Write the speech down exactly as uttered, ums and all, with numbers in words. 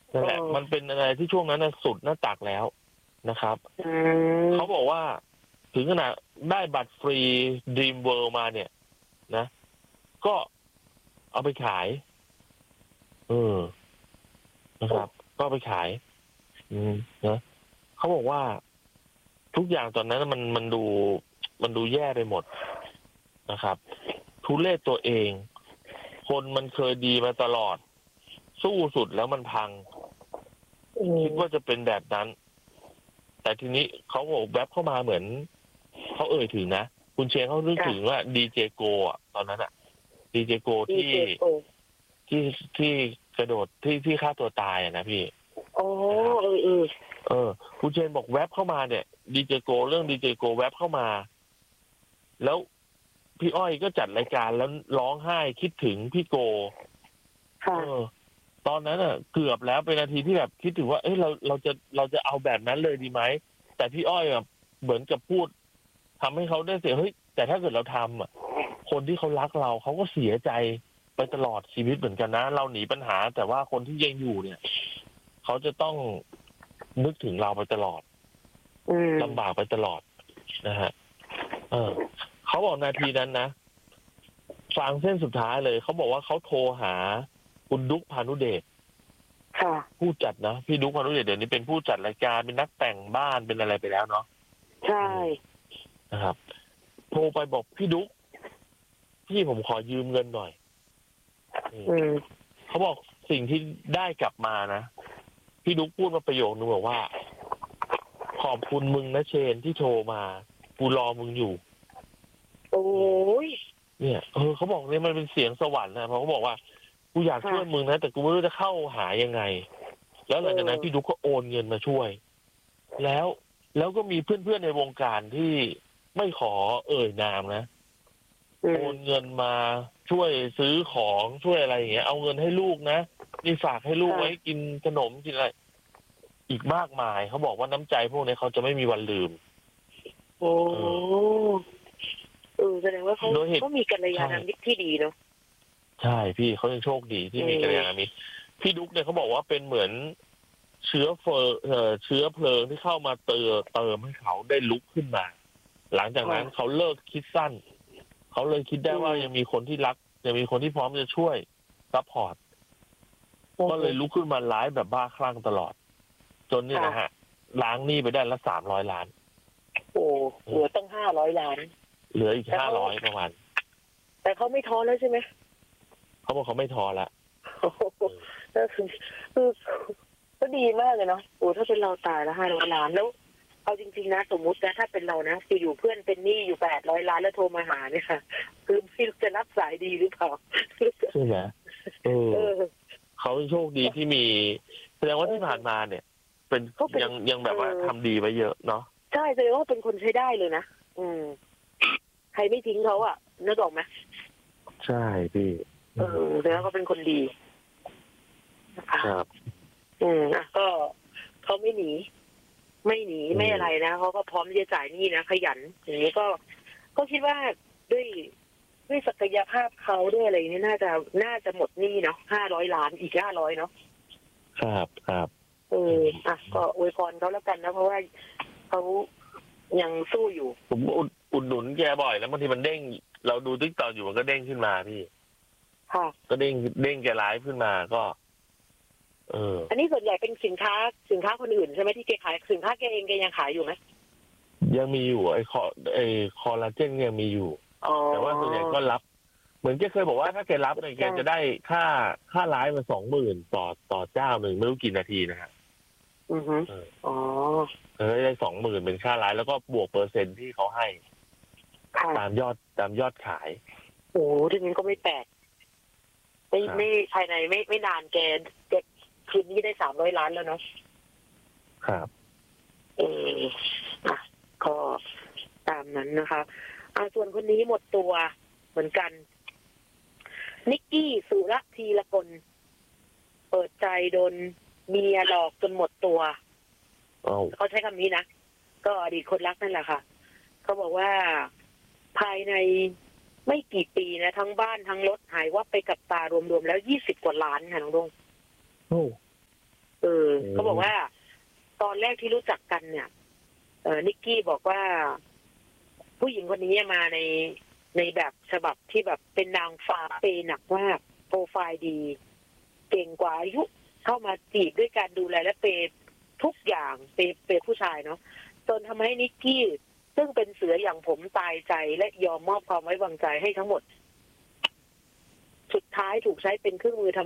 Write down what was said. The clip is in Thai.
นั่นแหละมันเป็นอะไรที่ช่วงนั้นสุดหน้าตักแล้วนะครับเขาบอกว่าถึงขนาดได้บัตรฟรี Dream World มาเนี่ยนะก็เอาไปขายเออนะครับ ก็เอาไปขาย อืมนะเขาบอกว่าทุกอย่างตอนนั้นมันมันดูมันดูแย่ไปหมดนะครับทุเรศตัวเอง คนมันเคยดีมาตลอด สู้สุดแล้วมันพังคิดว่าจะเป็นแบบนั้น แต่ทีนี้เขาบอกแวบเข้ามาเหมือนเขาเอ่ยถึงนะคุณเชนเขานึกถึงว่าดีเจโกอ่ะตอนนั้นอ่ะดีเจโกที่ที่ที่กระโดดที่ที่ฆ่าตัวตายอ่ะนะพี่โอ้เออเออเออคุณเชนบอกแวบเข้ามาเนี่ยดีเจโกเรื่องดีเจโกแวบเข้ามาแล้วพี่อ้อยก็จัดรายการแล้วร้องไห้คิดถึงพี่โกค่ะตอนนั้นอ่ะเกือบแล้วเป็นนาทีที่แบบคิดถึงว่าเอ้ยเราเราจะเราจะเอาแบบนั้นเลยดีไหมแต่พี่อ้อยแบบเหมือนกับพูดทำให้เขาได้เสียเฮ้ยแต่ถ้าเกิดเราทำอ่ะคนที่เขารักเราเขาก็เสียใจไปตลอดชีวิตเหมือนกันนะเราหนีปัญหาแต่ว่าคนที่ยังอยู่เนี่ยเขาจะต้องนึกถึงเราไปตลอดลำบากไปตลอดนะฮะเออเขาบอกนาทีนั้นนะฟังเส้นสุดท้ายเลยเขาบอกว่าเขาโทรหาคุณดุ๊กพานุเดชผู้จัดนะพี่ดุ๊กพานุเดชเดี๋ยวนี้เป็นผู้จัดรายการเป็นนักแต่งบ้านเป็นอะไรไปแล้วเนาะใช่นะครับโทรไปบอกพี่ดุ๊กพี่ผมขอยืมเงินหน่อยเขาบอกสิ่งที่ได้กลับมานะพี่ดุ๊กพูดมาประโยคนึงบอกว่าขอบคุณมึงนะเชนที่โทรมากูรอมึงอยู่โอ้ยเนี่ยเออเขาบอกเนี่ยมันเป็นเสียงสวรรค์นะเพราะเขาบอกว่ากูอยากช่วยมึงนะแต่กูไม่รู้จะเข้าหายังไงแล้วหลังจากนั้นพี่ดุ๊กก็โอนเงินมาช่วยแล้วแล้วก็มีเพื่อนๆในวงการที่ไม่ขอเอ่ยนามนะโอนเงินมาช่วยซื้อของช่วยอะไรอย่างเงี้ยเอาเงินให้ลูกนะนี่ฝากให้ลูกไว้กินขนมกินอะไรอีกมากมายเขาบอกว่าน้ำใจพวกนี้เขาจะไม่มีวันลืมโอ้เออแสดงว่าเขาก็มีกัลยาณมิตรที่ดีเนาะใช่พี่เขายังโชคดีที่มีกัลยาณมิตรพี่ดุ๊กเนี่ยเขาบอกว่าเป็นเหมือนเชื้อเฟอร์เชื้อเพลิงที่เข้ามาเติมเติมให้เขาได้ลุกขึ้นมาหลังจากนั้นเขาเลิกคิดสั้นเขาเลยคิดได้ว่ายังมีคนที่รักยังมีคนที่พร้อมจะช่วยซัพพอร์ตก็เลยลุกขึ้นมาไลฟ์แบบบ้าคลั่งตลอดจนนี่นะฮะล้างหนี้ไปได้ละสามร้อยล้านโอ้เหลือตั้งห้าร้อยล้านเหลืออีกห้าร้อยประมาณแต่เขาไม่ท้อแล้วใช่ไหมเขาบอกเขาไม่ท้อละก็คือคือก็ดีมากเลยเนาะโอ้ถ้าเป็นเราตายแล้วห้าร้อยล้านแล้วเอาจริงๆนะสมมุตินะถ้าเป็นเรานะคืออยู่เพื่อนเป็นหนี้อยู่แปดร้อยล้านแล้วโทรมาหาเนี่ยค่ะคือพี่จะรับสายดีหรือเปล่าใช่ไหมเออเขาโชคดีที่มีแสดงว่าที่ผ่านมาเนี่ยเป็นยังยังแบบว่าทำดีไว้เยอะเนาะใช่แสดงว่าเป็นคนใช้ได้เลยนะอืมใครไม่ทิ้งเขาอ่ะนึกออกไหมใช่พี่เออแล้วก็เป็นคนดีครับอืมอ่ะก็เขาไม่หนีไม่หนีไม่อะไรนะเขาก็พร้อมจะจ่ายหนี้นะขยันอย่างนี้ก็ก็คิดว่าด้วยด้วยศักยภาพเขาด้วยอะไรนี้น่าจะน่าจะหมดหนี้เนาะห้าร้อยล้านอีกห้าร้อยเนาะครับครับเอออ่ะก็อวยพรเขาแล้วกันนะเพราะว่าเขายังสู้อยู่ผมอุดอุดหนุนแกบ่อยแล้วบางทีมันเด้งเราดูติ๊กต็อกอยู่มันก็เด้งขึ้นมาพี่ค่ะก็เด้งเด้งแกไลฟ์ขึ้นมาก็เอออันนี้ส่วนใหญ่เป็นสินค้าสินค้าคนอื่นใช่ไหมที่แกขายสินค้าแกเองแกยังขายอยู่ไหมยังมีอยู่ไอ้คอไอ้คอลลาเจนยังมีอยู่แต่ว่าส่วนใหญ่ก็รับเหมือนแกเคยบอกว่าถ้าแกรับเนี่ยแกจะได้ค่าค่าไลฟ์มาสองหมื่นต่อต่อเจ้าหนึ่งไม่รู้กี่นาทีนะฮะอือฮึอ๋อเออได้สองหมื่นเป็นค่าไลฟ์แล้วก็บวกเปอร์เซ็นต์ที่เขาให้ตามยอดตามยอดขายโอ้ทีนี้ก็ไม่แปลกไม่ไม่ภายในไม่ไม่นานแกแกคืนนี้ได้สามร้อยล้านแล้วเนาะครับเอออ่ะก็ตามนั้นนะคะอ่าส่วนคนนี้หมดตัวเหมือนกันนิกกี้สุรธีรกลเปิดใจโดนเมียหลอกจนหมดตัวเขาใช้คำนี้นะก็อดีตคนรักนั่นแหละค่ะเขาบอกว่าภายในไม่กี่ปีนะทั้งบ้านทั้งรถหายวับไปกับตารวมๆแล้วยี่สิบกว่าล้านค่ะน้องดงโอ้เอเขาบอกว่าตอนแรกที่รู้จักกันเนี่ยเออนิกกี้บอกว่าผู้หญิงคนนี้มาในในแบบฉบับที่แบบเป็นนางฟ้าเปย์หนักมากโปรไฟล์ดีเก่งกว่าอายุเข้ามาจีบด้วยการดูแลและเปย์ทุกอย่างเปย์เปย์ผู้ชายเนาะจนทำให้นิกกี้ซึ่งเป็นเสืออย่างผมตายใจและยอมมอบความไว้วางใจให้ทั้งหมดสุดท้ายถูกใช้เป็นเครื่องมือทำ